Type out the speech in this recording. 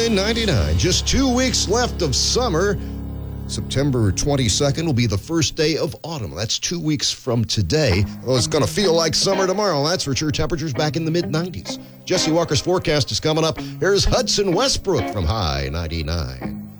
High 99. Just 2 weeks left of summer. September 22nd will be the first day of autumn. That's 2 weeks from today. Oh, it's going to feel like summer tomorrow. That's for sure. Temperatures back in the mid-90s. Jesse Walker's forecast is coming up. Here's Hudson Westbrook from High 99.